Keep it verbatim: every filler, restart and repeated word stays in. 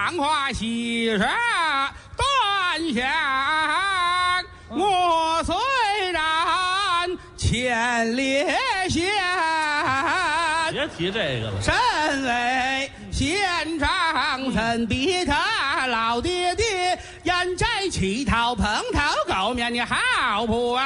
浪花溪水断响，我虽然千里险， 别提这个了。 身为县长，曾比他老爹爹，沿寨乞讨碰头，狗面你好不啊？